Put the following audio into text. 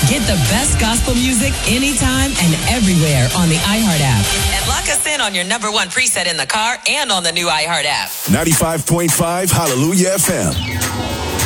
Get the best gospel music anytime and everywhere on the iHeart app. And lock us in on your number one preset in the car and on the new iHeart app. 95.5 Hallelujah FM.